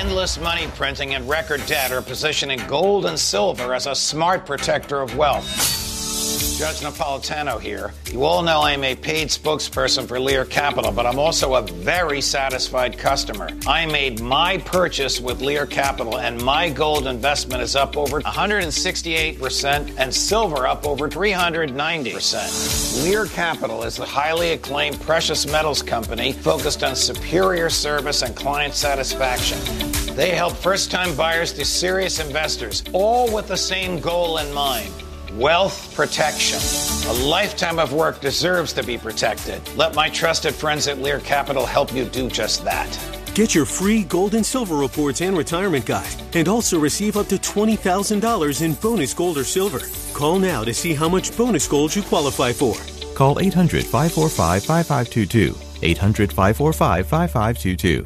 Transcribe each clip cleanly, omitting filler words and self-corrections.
endless money printing and record debt are positioning gold and silver as a smart protector of wealth. Judge Napolitano here. You all know I'm a paid spokesperson for Lear Capital, but I'm also a very satisfied customer. I made my purchase with Lear Capital, and my gold investment is up over 168% and silver up over 390%. Lear Capital is the highly acclaimed precious metals company focused on superior service and client satisfaction. They help first-time buyers to serious investors, all with the same goal in mind. Wealth protection. A lifetime of work deserves to be protected. Let my trusted friends at Lear Capital help you do just that. Get your free gold and silver reports and retirement guide, and also receive up to $20,000 in bonus gold or silver. Call now to see how much bonus gold you qualify for. Call 800-545-5522. 800-545-5522.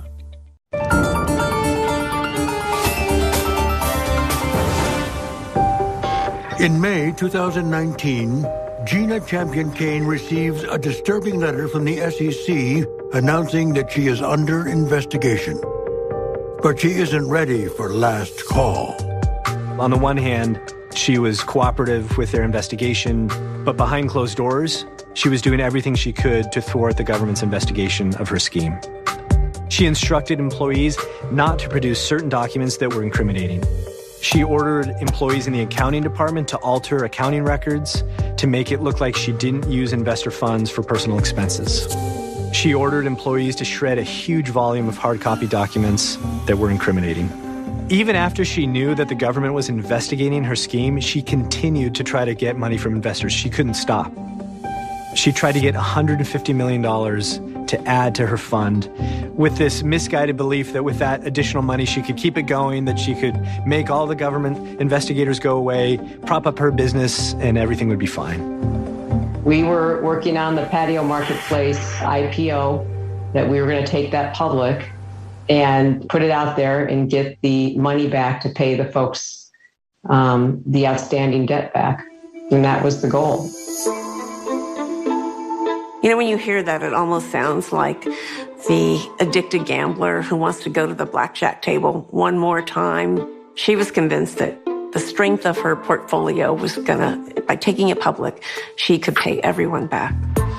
In May 2019, Gina Champion-Cain receives a disturbing letter from the SEC announcing that she is under investigation. But she isn't ready for last call. On the one hand, she was cooperative with their investigation, but behind closed doors, she was doing everything she could to thwart the government's investigation of her scheme. She instructed employees not to produce certain documents that were incriminating. She ordered employees in the accounting department to alter accounting records to make it look like she didn't use investor funds for personal expenses. She ordered employees to shred a huge volume of hard copy documents that were incriminating. Even after she knew that the government was investigating her scheme, she continued to try to get money from investors. She couldn't stop. She tried to get $150 million to add to her fund with this misguided belief that with that additional money, she could keep it going, that she could make all the government investigators go away, prop up her business, and everything would be fine. We were working on the patio marketplace IPO, that we were going to take that public and put it out there and get the money back to pay the folks the outstanding debt back. And that was the goal. You know, when you hear that, it almost sounds like the addicted gambler who wants to go to the blackjack table one more time. She was convinced that the strength of her portfolio was gonna, by taking it public, she could pay everyone back.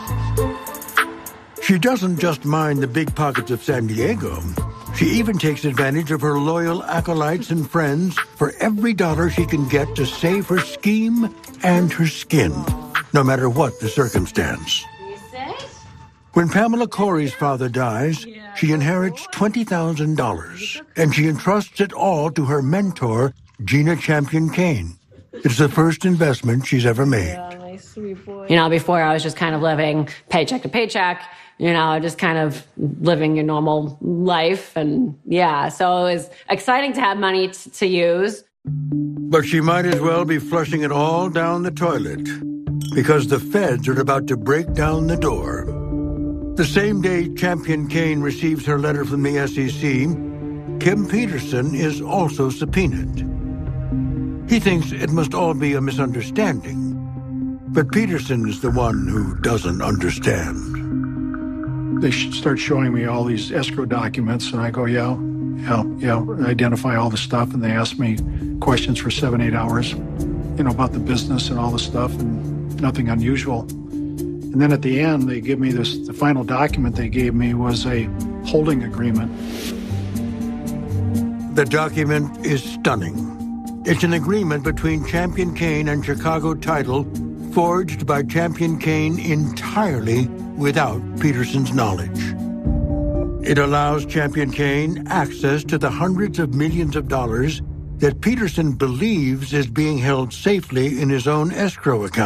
She doesn't just mind the big pockets of San Diego. She even takes advantage of her loyal acolytes and friends for every dollar she can get to save her scheme and her skin, no matter what the circumstance. When Pamela Corey's father dies, she inherits $20,000, and she entrusts it all to her mentor, Gina Champion-Cain. It's the first investment she's ever made. You know, before I was just kind of living paycheck to paycheck, you know, just kind of living your normal life. And yeah, so it was exciting to have money to use. But she might as well be flushing it all down the toilet, because the feds are about to break down the door. The same day Champion-Cain receives her letter from the SEC, Kim Peterson is also subpoenaed. He thinks it must all be a misunderstanding, but Peterson is the one who doesn't understand. They start showing me all these escrow documents, and I go, yeah, identify all the stuff, and they ask me questions for 7-8 hours, you know, about the business and all the stuff, and nothing unusual. And then at the end, they give me the final document they gave me was a holding agreement. The document is stunning. It's an agreement between Champion-Cain and Chicago Title, forged by Champion-Cain entirely without Peterson's knowledge. It allows Champion-Cain access to the hundreds of millions of dollars that Peterson believes is being held safely in his own escrow account.